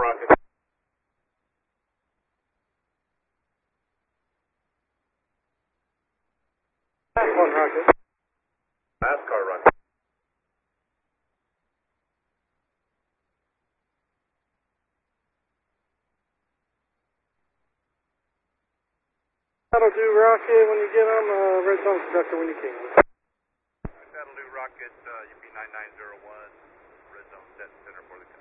Rocket. One Rocket. NASCAR Rocket. That'll do Rocket when you get on the red zone conductor when you can. That'll do Rocket, UP 9901, red zone set center for the